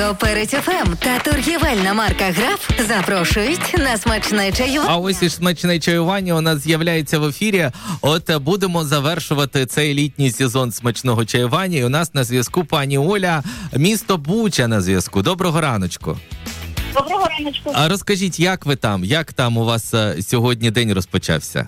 Перець ФМ та торгівельна марка «Граф» запрошують на смачне чаювання. А ось і смачне чаювання у нас з'являється в ефірі. От будемо завершувати цей літній сезон смачного чаювання. І у нас на зв'язку пані Оля, місто Буча на зв'язку. Доброго раночку. Доброго раночку. А розкажіть, як ви там? Як там у вас сьогодні день розпочався?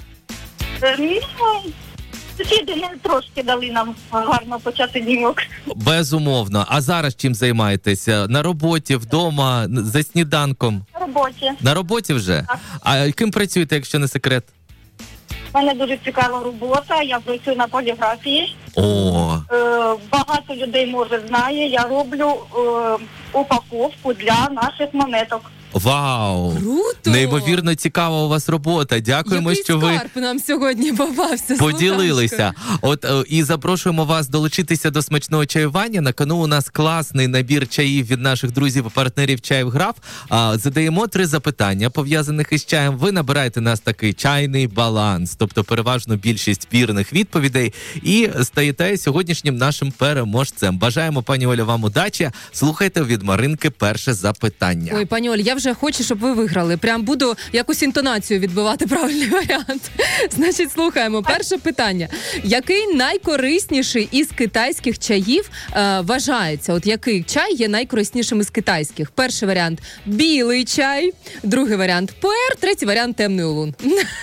Сусіди трошки дали нам гарно почати днівок. Безумовно. А зараз чим займаєтеся? На роботі, вдома, за сніданком? На роботі. На роботі вже? Так. А ким працюєте, якщо не секрет? У мене дуже цікава робота, я працюю на поліграфії. О, Багато людей, може, знає, я роблю упаковку для наших монеток. вау! Круто! Неймовірно цікава у вас робота. Дякуємо, Який що ви скарб нам сьогодні попався. поділилися. От і запрошуємо вас долучитися до смачного чаювання. На кону у нас класний набір чаїв від наших друзів і партнерів «Чаїв Граф». Задаємо 3 запитання, пов'язаних із чаєм. Ви набираєте нас такий чайний баланс, тобто переважно більшість вірних відповідей, і стаєте сьогоднішнім нашим переможцем. Бажаємо, пані Оля, вам удачі. Слухайте від Маринки перше запитання. Ой, пані Оль, я вже хочу, щоб ви виграли. Прям буду якусь інтонацію відбивати правильний варіант. Значить, слухаємо. Перше питання. Який найкорисніший із китайських чаїв вважається? От який чай є найкориснішим із китайських? Перший варіант – білий чай. Другий варіант – пуер. Третій варіант – темний улун.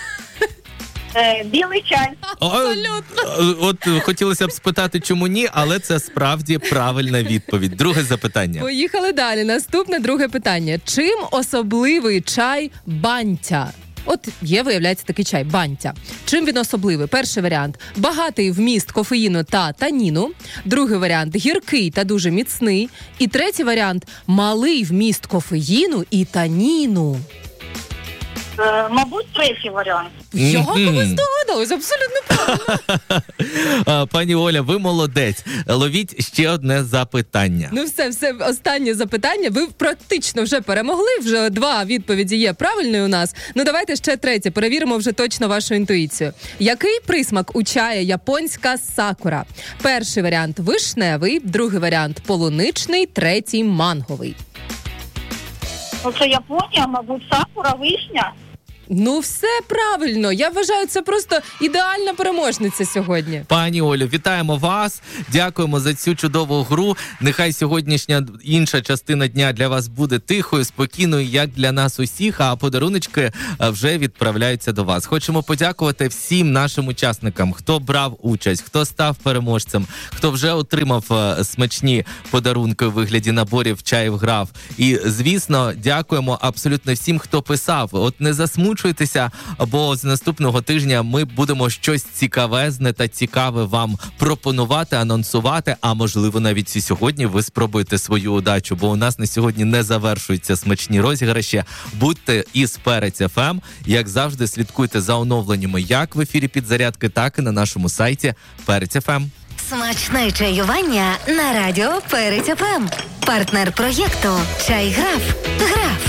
Білий чай. Абсолютно. От хотілося б спитати, чому ні, але це справді правильна відповідь. Друге запитання. Поїхали далі. Наступне друге питання. Чим особливий чай бантя? От є, виявляється, такий чай бантя. Чим він особливий? Перший варіант – багатий вміст кофеїну та таніну. Другий варіант – гіркий та дуже міцний. І третій варіант – малий вміст кофеїну і таніну. Мабуть, третій варіант. Як ви здогадались? Абсолютно правильно. Пані Оля, ви молодець. Ловіть ще одне запитання. Ну все, останнє запитання. Ви практично вже перемогли, вже 2 відповіді є правильною у нас. Ну давайте ще третє, перевіримо вже точно вашу інтуїцію. Який присмак у чаї японська сакура? Перший варіант – вишневий, другий варіант – полуничний, третій – манговий. Ну, це Японія, мабуть, сакура, вишня. Ну все правильно. Я вважаю, це просто ідеальна переможниця сьогодні. Пані Олю, вітаємо вас. Дякуємо за цю чудову гру. Нехай сьогоднішня інша частина дня для вас буде тихою, спокійною, як для нас усіх, а подаруночки вже відправляються до вас. Хочемо подякувати всім нашим учасникам, хто брав участь, хто став переможцем, хто вже отримав смачні подарунки у вигляді наборів «Чаїв Граф». І, звісно, дякуємо абсолютно всім, хто писав. От не засмучуйтеся, бо з наступного тижня ми будемо щось цікавезне та цікаве вам пропонувати, анонсувати, а можливо навіть і сьогодні ви спробуєте свою удачу, бо у нас на сьогодні не завершуються смачні розіграші. Будьте із Перець ФМ, як завжди слідкуйте за оновленнями як в ефірі «Підзарядки», так і на нашому сайті Перець ФМ. Смачне чаювання на радіо «Перець ФМ». Партнер проєкту «Чай Граф». Граф.